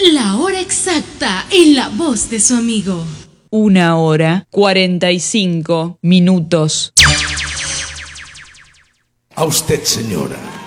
La hora exacta en la voz de su amigo. 1:45. A usted, señora.